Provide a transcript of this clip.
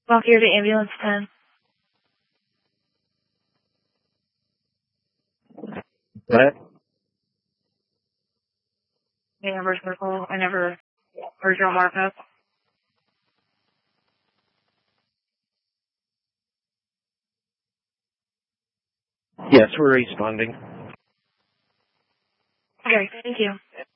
Walk here to ambulance 10. What? Amber Circle. I never heard your markup. Yes, we're responding. Okay, thank you.